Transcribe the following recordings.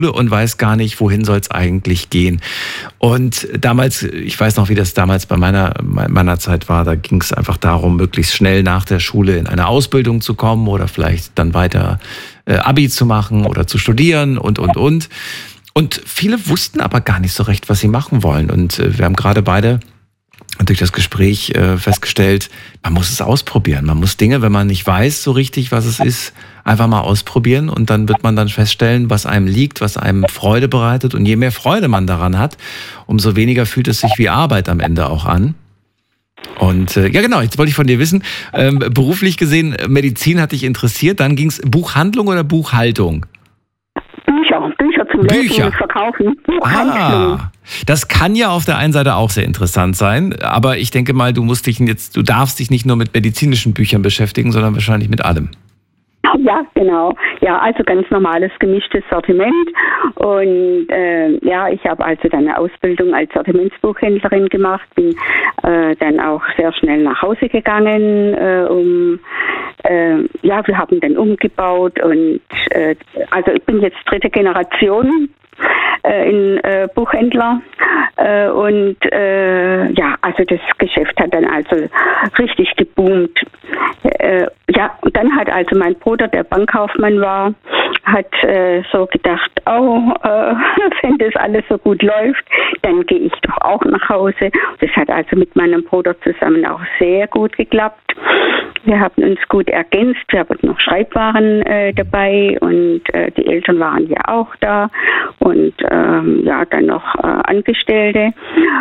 und weiß gar nicht, wohin soll es eigentlich gehen. Und damals, ich weiß noch, wie das damals bei meiner Zeit war, da ging es einfach darum, möglichst schnell nach der Schule in eine Ausbildung zu kommen oder vielleicht dann weiter Abi zu machen oder zu studieren und. Und viele wussten aber gar nicht so recht, was sie machen wollen. Und wir haben gerade beide durch das Gespräch festgestellt, man muss es ausprobieren. Man muss Dinge, wenn man nicht weiß so richtig, was es ist, einfach mal ausprobieren und dann wird man dann feststellen, was einem liegt, was einem Freude bereitet. Und je mehr Freude man daran hat, umso weniger fühlt es sich wie Arbeit am Ende auch an. Und ja genau, jetzt wollte ich von dir wissen, beruflich gesehen, Medizin hat dich interessiert, dann ging es Buchhandlung oder Buchhaltung? Bücher zum Lesen und Verkaufen. Das kann ja auf der einen Seite auch sehr interessant sein, aber ich denke mal, du darfst dich nicht nur mit medizinischen Büchern beschäftigen, sondern wahrscheinlich mit allem. Ja, genau. Ja, also ganz normales gemischtes Sortiment. Und ich habe also dann eine Ausbildung als Sortimentsbuchhändlerin gemacht, bin dann auch sehr schnell nach Hause gegangen, wir haben dann umgebaut und also ich bin jetzt 3. Generation in Buchhändler also das Geschäft hat dann also richtig geboomt. Und dann hat also mein Bruder, der Bankkaufmann war, hat so gedacht, wenn das alles so gut läuft, dann gehe ich doch auch nach Hause. Das hat also mit meinem Bruder zusammen auch sehr gut geklappt. Wir haben uns gut ergänzt, wir haben noch Schreibwaren dabei und die Eltern waren ja auch da und dann noch Angestellte.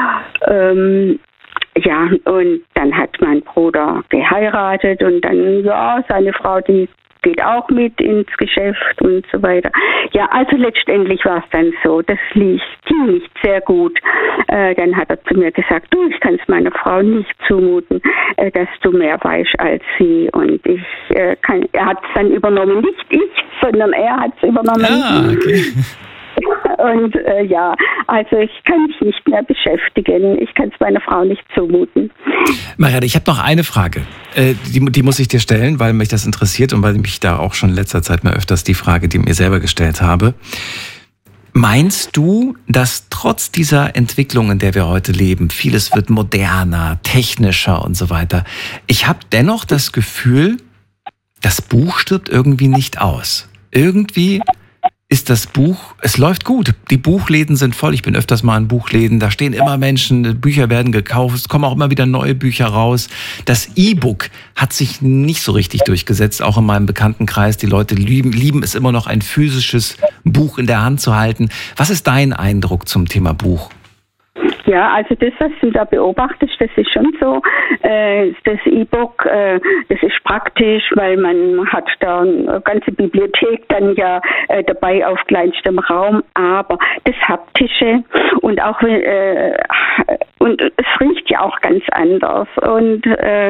Und dann hat mein Bruder geheiratet und dann, seine Frau, die geht auch mit ins Geschäft und so weiter. Ja, also letztendlich war es dann so, das lief nicht sehr gut. Dann hat er zu mir gesagt, du, ich kann es meiner Frau nicht zumuten, dass du mehr weißt als sie. Und er hat es dann übernommen, nicht ich, sondern er hat es übernommen. Okay. Und also ich kann mich nicht mehr beschäftigen. Ich kann es meiner Frau nicht zumuten. Marianne, ich habe noch eine Frage. Die muss ich dir stellen, weil mich das interessiert und weil ich mich da auch schon in letzter Zeit mal öfters die Frage, die mir selber gestellt habe. Meinst du, dass trotz dieser Entwicklung, in der wir heute leben, vieles wird moderner, technischer und so weiter, ich habe dennoch das Gefühl, das Buch stirbt irgendwie nicht aus. Irgendwie ist das Buch, es läuft gut. Die Buchläden sind voll. Ich bin öfters mal in Buchläden, da stehen immer Menschen, Bücher werden gekauft, es kommen auch immer wieder neue Bücher raus. Das E-Book hat sich nicht so richtig durchgesetzt, auch in meinem Bekanntenkreis. Die Leute lieben es immer noch, ein physisches Buch in der Hand zu halten. Was ist dein Eindruck zum Thema Buch? Ja, also das, was du da beobachtest, das ist schon so. Das E-Book, das ist praktisch, weil man hat da eine ganze Bibliothek dann ja dabei auf kleinstem Raum. Aber das Haptische und auch und es riecht ja auch ganz anders. Und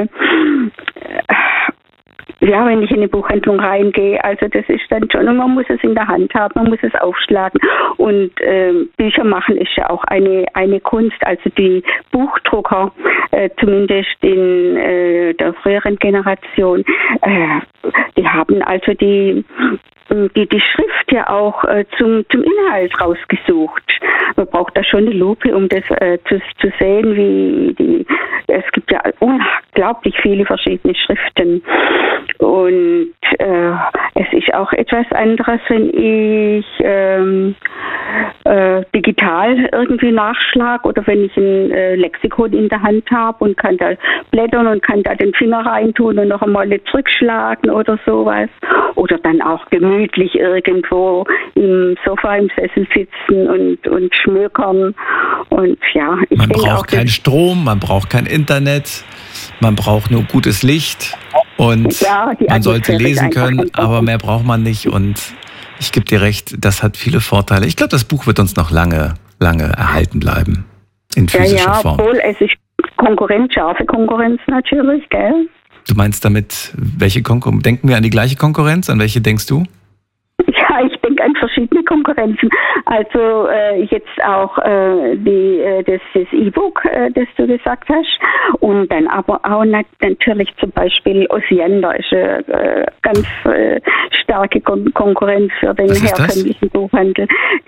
wenn ich in eine Buchhandlung reingehe, also das ist dann schon, und man muss es in der Hand haben, man muss es aufschlagen. Und Bücher machen ist ja auch eine Kunst, also die Buchdrucker, zumindest in der früheren Generation, die haben also die Schrift ja auch zum Inhalt rausgesucht. Man braucht da schon eine Lupe, um das zu sehen, es gibt ja unglaublich viele verschiedene Schriften. Und es ist auch etwas anderes, wenn ich digital irgendwie nachschlage oder wenn ich ein Lexikon in der Hand habe und kann da blättern und kann da den Finger reintun und noch einmal zurückschlagen oder sowas. Oder dann auch gemütlich irgendwo im Sofa, im Sessel sitzen und schmökern. Und man braucht keinen Strom, man braucht kein Internet, man braucht nur gutes Licht und man sollte lesen können, aber mehr braucht man nicht. Und ich gebe dir recht, das hat viele Vorteile. Ich glaube, das Buch wird uns noch lange, lange erhalten bleiben. In physischer Form. Obwohl es ist scharfe Konkurrenz natürlich, gell? Du meinst damit, welche Konkurrenz? Denken wir an die gleiche Konkurrenz? An welche denkst du? Ja, ich denke an verschiedene Konkurrenzen. Also jetzt auch das E-Book, das du gesagt hast. Und dann aber auch natürlich zum Beispiel Osiander ist eine ganz starke Konkurrenz für den herkömmlichen Buchhandel.